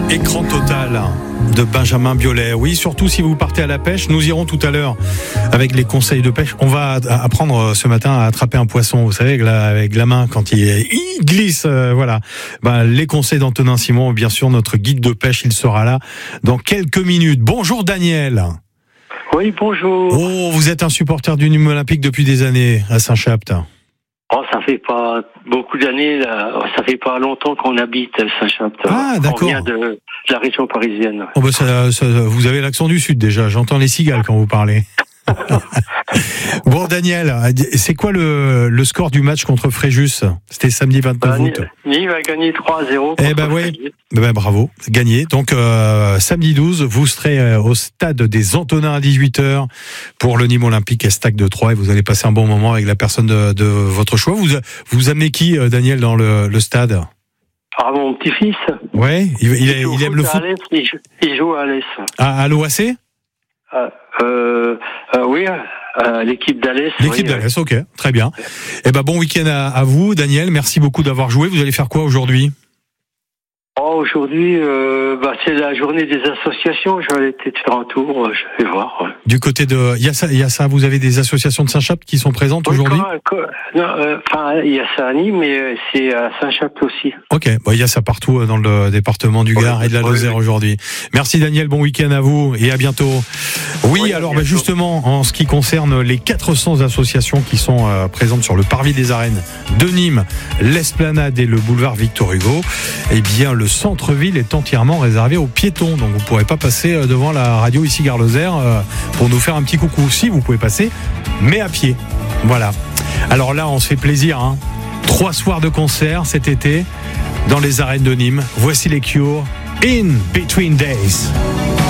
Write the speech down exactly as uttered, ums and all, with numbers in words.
Écran total de Benjamin Biolay. Oui, surtout si vous partez à la pêche. Nous irons tout à l'heure avec les conseils de pêche. On va apprendre ce matin à attraper un poisson, vous savez, avec la, avec la main quand il, il glisse. Euh, voilà. Ben, les conseils d'Antonin Simon, bien sûr, notre guide de pêche, il sera là dans quelques minutes. Bonjour Daniel. Oui, bonjour. Oh, vous êtes un supporter du Nîmes Olympique depuis des années à Saint-Chapt. Oh, ça fait pas beaucoup d'années, là. Ça fait pas longtemps qu'on habite à Saint-Chapt. Ah, d'accord. On vient de, de la région parisienne. Oh, ben ça, ça, vous avez l'accent du Sud déjà. J'entends les cigales quand vous parlez. Bon, Daniel, c'est quoi le, le score du match contre Fréjus? C'était samedi vingt-neuf août. Nîmes a gagné trois à zéro. Eh ben ouais, ben bravo, gagné. Donc euh, samedi douze, vous serez au stade des Antonins à dix-huit heures pour le Nîmes Olympique et Stack de Troyes. Et vous allez passer un bon moment avec la personne de, de votre choix. Vous vous amenez qui, Daniel, dans le, le stade? Ah, mon petit-fils. Ouais, il, il, il, il aime le foot. Alès, il, joue, il joue à Alès. À, à l'O A C? euh, euh, euh, Oui. Euh, l'équipe d'Alès. L'équipe oui, d'Alès, ok, très bien. Eh ben bon week-end à, à vous, Daniel. Merci beaucoup d'avoir joué. Vous allez faire quoi aujourd'hui? Oh, aujourd'hui, euh, bah, c'est la journée des associations. Je vais aller peut-être faire un tour. Je vais voir. Ouais. Du côté de, il y a ça, il y a ça. Vous avez des associations de Saint-Chapt qui sont présentes oui, aujourd'hui? Enfin, euh, il y a ça à Nîmes, mais c'est à Saint-Chapt aussi. Ok, bon, il y a ça partout dans le département du Gard ouais, et de la Lozère ouais, aujourd'hui. Merci Daniel, bon week-end à vous et à bientôt. Oui, oui alors bah, justement, en ce qui concerne les quatre cents associations qui sont euh, présentes sur le parvis des arènes de Nîmes, l'Esplanade et le boulevard Victor Hugo, eh bien le centre-ville est entièrement réservé aux piétons. Donc vous ne pourrez pas passer devant la radio ici Gare Lozère euh, pour nous faire un petit coucou. Si, vous pouvez passer, mais à pied. Voilà. Alors là, on se fait plaisir. Hein. Trois soirs de concert cet été dans les arènes de Nîmes. Voici les Cure, In Between Days.